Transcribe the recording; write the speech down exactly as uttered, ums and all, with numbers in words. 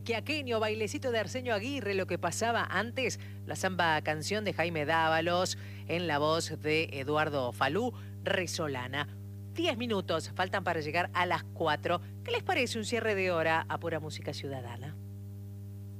Quiaqueño, bailecito de Arsenio Aguirre, lo que pasaba antes, la samba canción de Jaime Dávalos, en la voz de Eduardo Falú, Resolana. Diez minutos faltan para llegar a las cuatro. ¿Qué les parece un cierre de hora a Pura Música Ciudadana?